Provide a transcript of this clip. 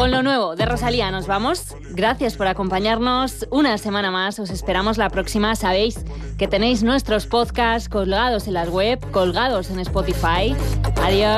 Con lo nuevo de Rosalía nos vamos. Gracias por acompañarnos una semana más. Os esperamos la próxima. Sabéis que tenéis nuestros podcasts colgados en la web, colgados en Spotify. Adiós.